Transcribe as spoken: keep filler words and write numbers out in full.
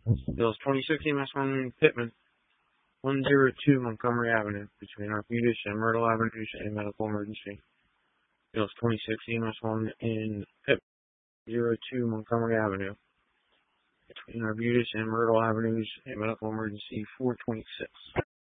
Bills twenty-six E M S one Pittman, one oh two Montgomery Avenue, between Arbutus and Myrtle Avenues, a medical emergency. Bills twenty-six E M S one in Pittman, oh two Montgomery Avenue, between Arbutus and Myrtle Avenues, a medical emergency, four twenty-six.